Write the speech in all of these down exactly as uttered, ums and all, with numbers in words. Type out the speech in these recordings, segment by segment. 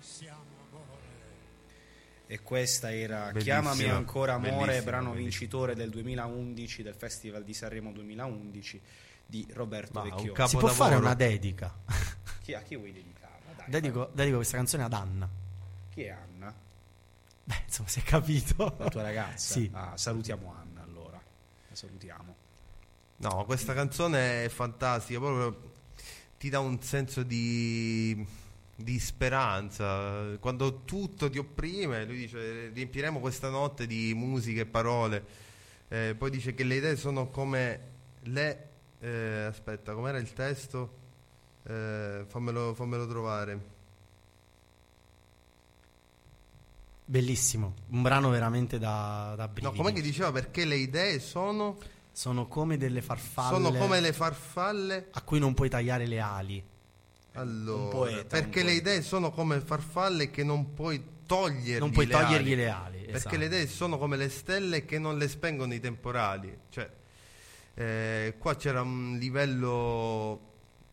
E questa era Bellissima, Chiamami ancora amore, bellissima, brano bellissima. vincitore del duemilaundici, del Festival di Sanremo duemilaundici di Roberto Ma un Vecchioni. capo- Si può Capolavoro. fare una dedica. Chi, a chi vuoi dedicarla? Dai, Dedico, dedico questa canzone ad Anna. fai- Chi è Anna? Beh, insomma, si è capito. La tua ragazza? Sì. Ah, salutiamo Anna allora. La salutiamo. No, questa canzone è fantastica, proprio ti dà un senso di, di speranza. Quando tutto ti opprime, lui dice riempiremo questa notte di musica e parole. Eh, poi dice che le idee sono come le... eh, aspetta, com'era il testo? Eh, fammelo, fammelo trovare. Bellissimo, un brano veramente da, da brividi. No, com'è che diceva? Perché le idee sono... Sono come delle farfalle Sono come le farfalle. a cui non puoi tagliare le ali. Allora, Un poeta, perché un le poeta. idee sono come farfalle che non puoi togliergli Non puoi le togliergli ali. le ali. Perché esatto. le idee sono come le stelle che non le spengono i temporali. Cioè, eh, qua c'era un livello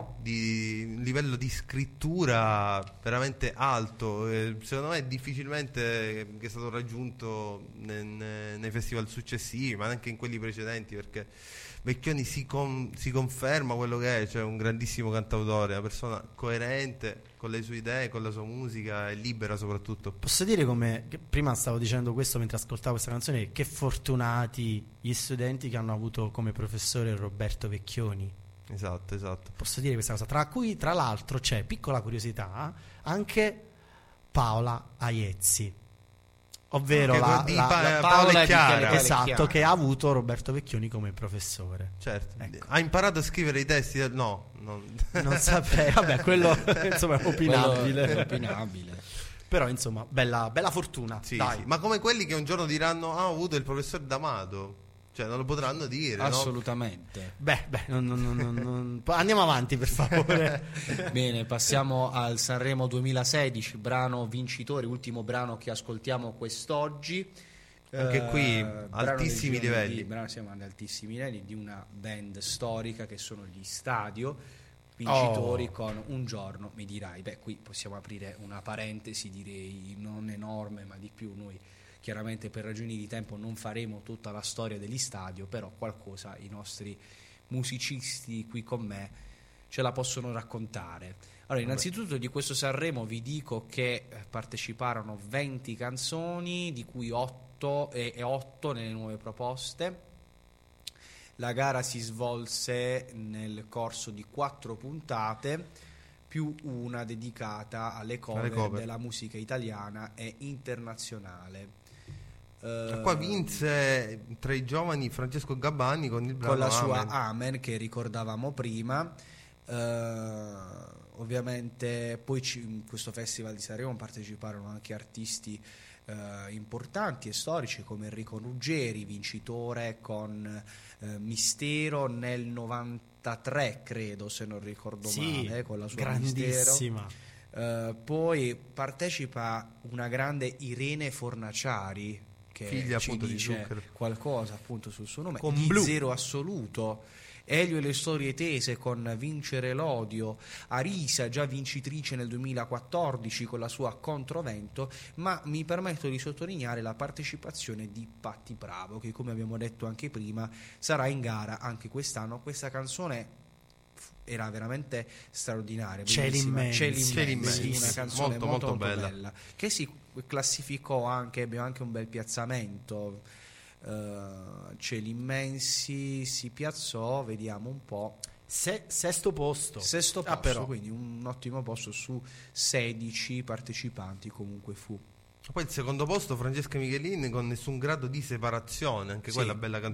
di un livello di scrittura veramente alto. Eh, secondo me difficilmente che è stato raggiunto ne- ne- nei festival successivi, ma anche in quelli precedenti, perché Vecchioni si, con- si conferma quello che è, cioè un grandissimo cantautore, una persona coerente con le sue idee, con la sua musica e libera soprattutto. Posso dire come che prima stavo dicendo questo mentre ascoltavo questa canzone, che fortunati gli studenti che hanno avuto come professore Roberto Vecchioni. Esatto, esatto. Posso dire questa cosa, tra cui tra l'altro c'è, piccola curiosità, anche Paola Aiezzi, ovvero Che la, di la- Pa- la- Paola Paola e di Chiara. Chiara. esatto, Chiara. che ha avuto Roberto Vecchioni come professore. Certo. Ecco. Ha imparato a scrivere i testi del... No, non... Non saprei, vabbè, quello insomma è opinabile. Quello è opinabile. Però insomma, bella, bella fortuna. Sì, Dai. sì. Ma come quelli che un giorno diranno ah, ho avuto il professor D'Amato. Cioè non lo potranno dire, no? Assolutamente. Beh, beh, non- non- non- non- non- andiamo avanti per favore. Bene, passiamo al Sanremo duemilasedici, brano vincitore, ultimo brano che ascoltiamo quest'oggi. Anche qui, brano altissimi del G N D, livelli. brano, siamo ad altissimi livelli di una band storica che sono gli Stadio, vincitori Oh. con Un giorno mi dirai. Beh, qui possiamo aprire una parentesi, direi non enorme ma di più. Noi chiaramente per ragioni di tempo non faremo tutta la storia degli Stadio, però qualcosa i nostri musicisti qui con me ce la possono raccontare. Allora, innanzitutto di questo Sanremo vi dico che eh, parteciparono venti canzoni, di cui otto e, e otto nelle nuove proposte. La gara si svolse nel corso di quattro puntate, più una dedicata alle cover, Alle cover. della musica italiana e internazionale. Eh, Qua vinse tra i giovani Francesco Gabbani con il brano con la sua Amen. Amen che ricordavamo prima. Eh, ovviamente poi ci- in questo festival di Sanremo parteciparono anche artisti eh, importanti e storici come Enrico Ruggeri, vincitore con eh, Mistero nel novantatré, credo, se non ricordo Sì, male, con la sua Mistero. grandissima. Eh, poi partecipa una grande Irene Fornaciari, che Figlia, ci appunto, di dice Zucchero. qualcosa appunto sul suo nome, Con di Blu. Zero Assoluto. Elio e le storie tese con Vincere l'odio, Arisa già vincitrice nel duemilaquattordici con la sua Controvento, ma mi permetto di sottolineare la partecipazione di Patti Bravo, che come abbiamo detto anche prima sarà in gara anche quest'anno. Questa canzone f- era veramente straordinaria, Cieli bellissima. immensi. Cieli Cieli immensi, immensi. una canzone Molto, molto, molto molto bella. bella, che si classificò anche, abbiamo anche un bel piazzamento. Uh, Cieli immensi si piazzò, vediamo un po', Se- sesto posto. sesto Ah, posto, però. quindi un ottimo posto su sedici partecipanti comunque fu. Poi il secondo posto Francesca Michelin con Nessun grado di separazione, anche Sì. quella bella canzone.